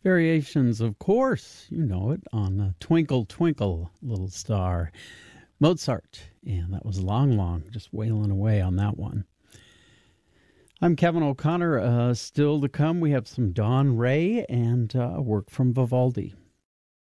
Variations, of course, you know it, on Twinkle, Twinkle, Little Star. Mozart, and that was Long Long, just wailing away on that one. I'm Kevin O'Connor. Still to come, we have some Dawn Ray and work from Vivaldi.